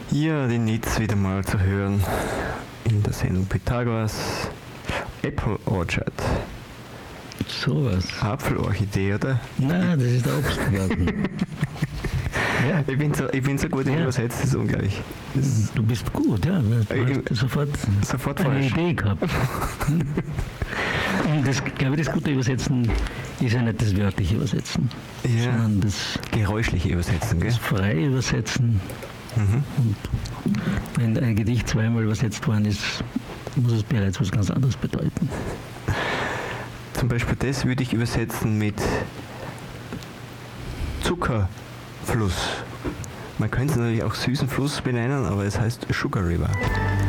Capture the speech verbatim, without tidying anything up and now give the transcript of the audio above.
Ja, den Nitz wieder mal zu hören in der Sendung Pythagoras. Apple Orchard. Sowas. Apfelorchidee, oder? Nein, das ist der Obstgarten. Ja. Ich bin so, ich bin so gut im Ja. Übersetzen, das ist unglaublich. Das Du bist gut, ja. Du Ich- hast sofort sofort eine falsch. Idee gehabt. Und das, glaube ich, das gute Übersetzen ist ja nicht das wörtliche Übersetzen, Ja, sondern das, geräuschliche Übersetzen, gell? das freie Übersetzen. Mhm. Und wenn ein Gedicht zweimal übersetzt worden ist, muss es bereits was ganz anderes bedeuten. Zum Beispiel das würde ich übersetzen mit Zuckerfluss. Man könnte es natürlich auch süßen Fluss benennen, aber es heißt Sugar River.